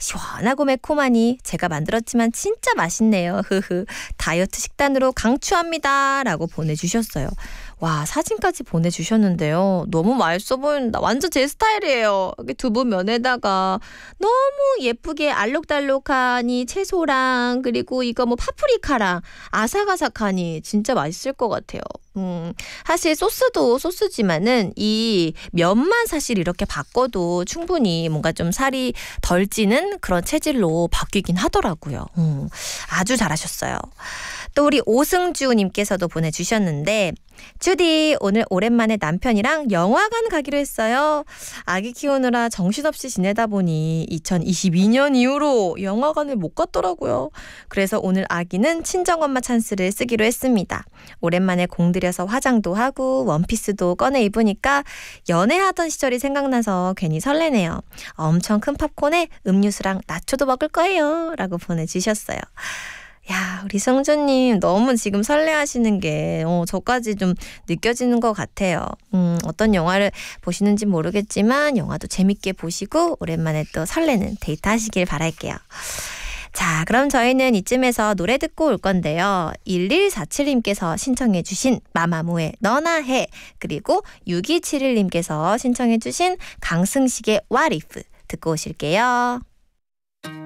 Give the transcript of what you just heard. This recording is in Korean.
시원하고 매콤하니 제가 만들었지만 진짜 맛있네요. 흐흐. 다이어트 식단으로 강추합니다. 라고 보내주셨어요. 와, 사진까지 보내주셨는데요. 너무 맛있어 보인다. 완전 제 스타일이에요. 여기 두부면에다가 너무 예쁘게 알록달록하니 채소랑 그리고 이거 뭐 파프리카랑 아삭아삭하니 진짜 맛있을 것 같아요. 사실 소스도 소스지만은 이 면만 사실 이렇게 바꿔도 충분히 뭔가 좀 살이 덜 찌는 그런 체질로 바뀌긴 하더라고요. 아주 잘하셨어요. 또 우리 오승주님께서도 보내주셨는데 주디 오늘 오랜만에 남편이랑 영화관 가기로 했어요. 아기 키우느라 정신없이 지내다 보니 2022년 이후로 영화관을 못 갔더라고요. 그래서 오늘 아기는 친정엄마 찬스를 쓰기로 했습니다. 오랜만에 공들여서 화장도 하고 원피스도 꺼내 입으니까 연애하던 시절이 생각나서 괜히 설레네요. 엄청 큰 팝콘에 음료수랑 나초도 먹을 거예요. 라고 보내주셨어요. 야, 우리 성주님 너무 지금 설레하시는 게 저까지 좀 느껴지는 것 같아요. 어떤 영화를 보시는지 모르겠지만 영화도 재밌게 보시고 오랜만에 또 설레는 데이트 하시길 바랄게요. 자, 그럼 저희는 이쯤에서 노래 듣고 올 건데요. 1147님께서 신청해 주신 마마무의 너나 해, 그리고 6271님께서 신청해 주신 강승식의 What If 듣고 오실게요.